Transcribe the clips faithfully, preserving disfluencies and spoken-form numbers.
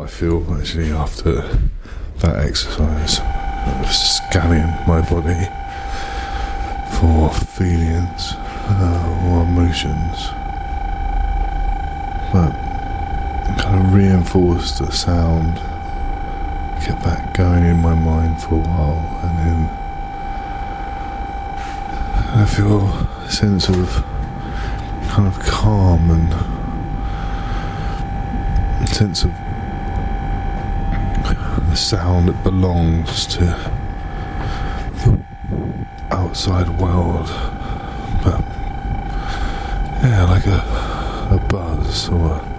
I feel actually after that exercise, of scanning my body for feelings uh, or emotions, but kind of reinforced the sound, kept that going in my mind for a while, and then I feel a sense of kind of calm and a sense of the sound that belongs to the outside world, but yeah, like a, a buzz or a,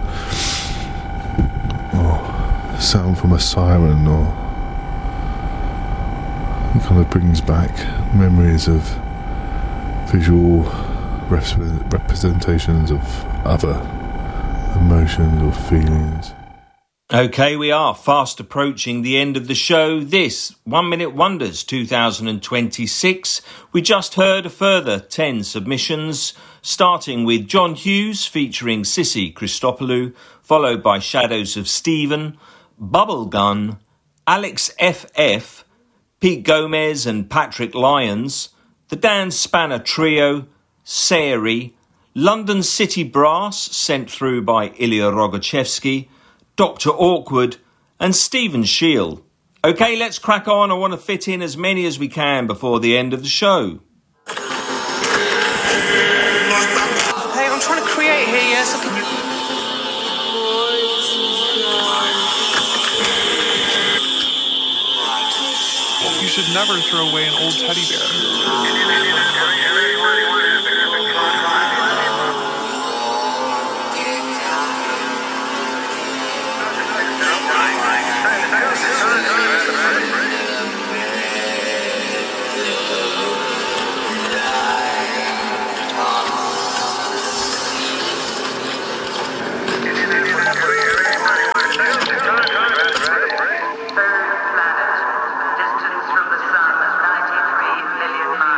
or a sound from a siren, or it kind of brings back memories of visual rep- representations of other emotions or feelings. Okay, we are fast approaching the end of the show. This One Minute Wonders two thousand twenty-six. We just heard a further ten submissions, starting with John Hughes featuring Sissy Christopoulou, followed by Shadows of Stephen, Bubblegun, Alex F F, Pete Gomez and Patrick Lyons, the Dan Spanner Trio, Sari, London City Brass, sent through by Ilya Rogachevsky, Doctor Awkward and Stephen Shield. Okay, let's crack on. I want to fit in as many as we can before the end of the show. Hey, I'm trying to create here, yes? I can... You should never throw away an old teddy bear.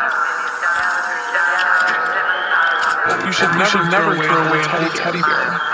You should never, never throw away an old teddy bear.